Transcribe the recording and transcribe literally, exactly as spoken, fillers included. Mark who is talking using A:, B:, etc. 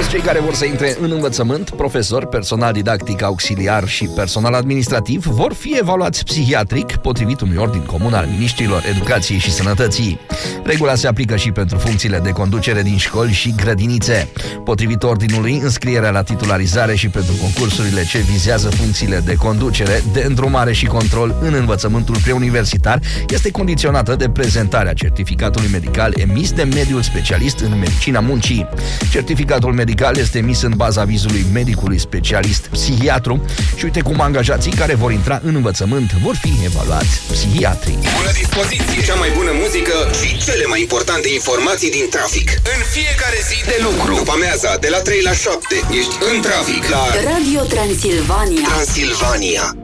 A: Toți cei care vor să intre în învățământ, profesori, personal didactic auxiliar și personal administrativ, vor fi evaluați psihiatric, potrivit unui ordin comun al Ministrilor Educației și Sănătății. Regula se aplică și pentru funcțiile de conducere din școli și grădinițe. Potrivit ordinului, înscrierea la titularizare și pentru concursurile ce vizează funcțiile de conducere, de îndrumare și control în învățământul preuniversitar este condiționată de prezentarea certificatului medical emis de mediul specialist în medicina muncii. Certificatul medical este emis în baza avizului medicului specialist psihiatru și uite cum angajații care vor intra în învățământ vor fi evaluați psihiatric.
B: Bună dispoziție, cea mai bună muzică și cele mai importante informații din trafic. În fiecare zi de lucru, după amiaza, de la trei la șapte, ești în trafic la
C: Radio Transilvania.
B: Transilvania.